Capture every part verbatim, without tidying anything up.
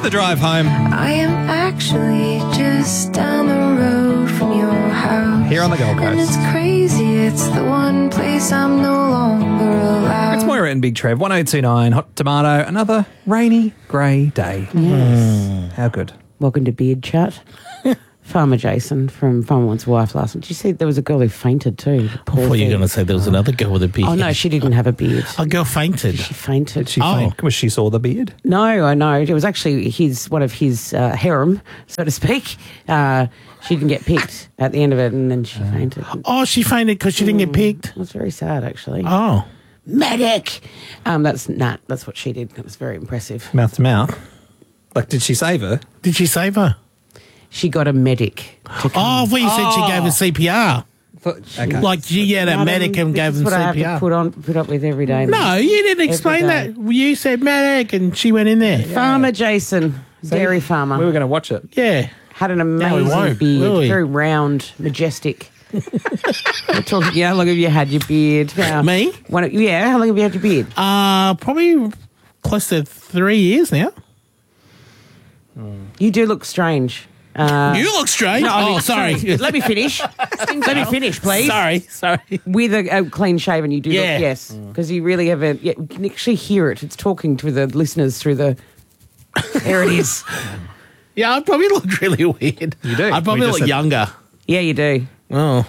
the drive home. I am actually just down the road from your house. Here on the Gold Coast. And it's crazy, it's the one place I'm no longer allowed. It's Moira and Big Trev, one oh two nine, Hot Tomato, another rainy, grey day. Yes. How good. Welcome to Beard Chat. Farmer Jason from Farmer Wants a Wife last night. Did you see there was a girl who fainted too? I thought you were going to say there was another girl with a beard. Oh, no, she didn't have a beard. A girl fainted. She fainted. Did she Oh. faint? Was she saw the beard? No, I know. It was actually his one of his uh, harem, so to speak. Uh, she didn't get picked at the end of it, and then she fainted. Oh, she fainted because she didn't get picked? It was very sad, actually. Oh. Medic! Um, that's nah, that's what she did. It was very impressive. Mouth to mouth. Like, did she save her? Did she save her? She got a medic. To come. Oh, well, you said she gave her C P R. Okay. Like she had a Madam, medic and this gave is him what C P R. I have to put on, put up with every day. No, you didn't explain Every that. You said medic and she went in there. Farmer Jason, dairy farmer, We were going to watch it. Yeah. had an we amazing won't, beard, will we? very round, majestic. We're talking, yeah, how long have you had your beard? Now, Me? When, yeah, how long have you had your beard? Uh, probably close to three years now. You do look strange. Uh, you look strange. no, I oh, mean, sorry. Let me finish. Let me finish, please. Sorry, sorry. With a, a clean shaven, you do Yeah. look, yes. Because you really have a, yeah, you can actually hear it. It's talking to the listeners through the, there it is. Yeah, I probably look really weird. You do. I probably We just look said- younger. Yeah, you do. Oh.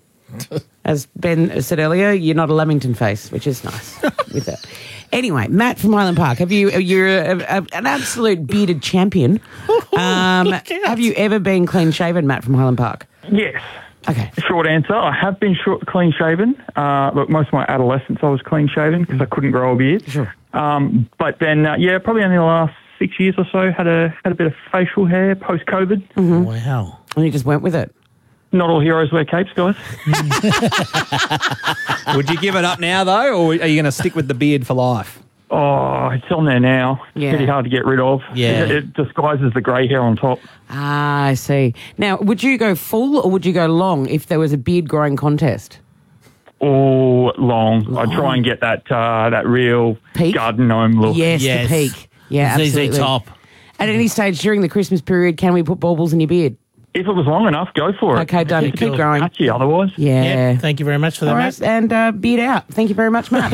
As Ben said earlier, you're not a Lamington face, which is nice with that. Anyway, Matt from Highland Park, have you? You're a, a, an absolute bearded champion. Um, Look out. have you ever been clean shaven, Matt from Highland Park? Yes. Okay. Short answer, I have been short, clean shaven. Uh, look, most of my adolescence I was clean shaven because I couldn't grow a beard. Sure. Um, but then, uh, yeah, probably only the last six years or so had a had a bit of facial hair post COVID. Mm-hmm. Wow. And you just went with it. Not all heroes wear capes, guys. Would you give it up now, though, or are you going to stick with the beard for life? Oh, it's on there now. It's Yeah. pretty hard to get rid of. Yeah. It, it disguises the grey hair on top. Ah, I see. Now, would you go full or would you go long if there was a beard growing contest? All long. I try and get that uh, that real Peak? garden gnome look. Yes, Yes. the peak. Yeah, Z Z absolutely. Top. At any stage during the Christmas period, can we put baubles in your beard? If it was long enough, go for it. Okay, done. It's Keep a bit growing. patchy otherwise. Yeah. Yeah. Thank you very much for that, All Matt. right, and uh, beard out. Thank you very much, Matt.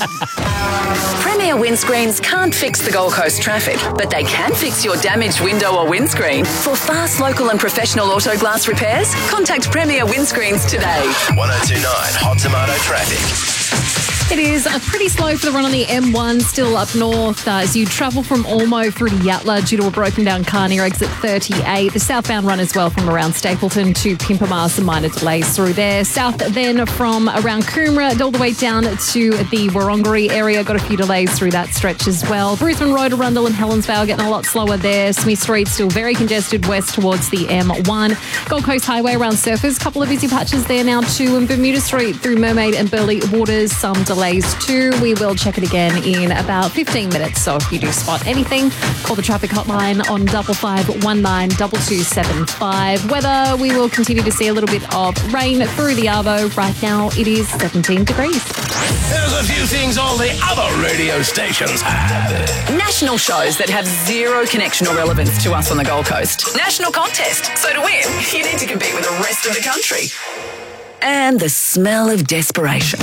Premier windscreens can't fix the Gold Coast traffic, but they can fix your damaged window or windscreen. For fast, local and professional auto glass repairs, contact Premier Windscreens today. one oh two nine Hot Tomato Traffic. It is uh, pretty slow for the run on the M one, still up north uh, as you travel from Ormo through to Yatala due to a broken down car near exit thirty-eight. The southbound run as well from around Stapleton to Pimpamar, some minor delays through there. South then from around Coomera all the way down to the Wurrunggeri area, got a few delays through that stretch as well. Brisbane Road, Arundel and Helensvale getting a lot slower there. Smith Street still very congested west towards the M one. Gold Coast Highway around Surfers, couple of busy patches there now too. And Bermuda Street through Mermaid and Burleigh Waters, some delays too. We will check it again in about fifteen minutes. So if you do spot anything, call the traffic hotline on double five one nine double two seven five. Weather, we will continue to see a little bit of rain through the Arvo. Right now it is seventeen degrees. There's a few things all the other radio stations have. National shows that have zero connection or relevance to us on the Gold Coast. National contest. So to win, you need to compete with the rest of the country. And the smell of desperation.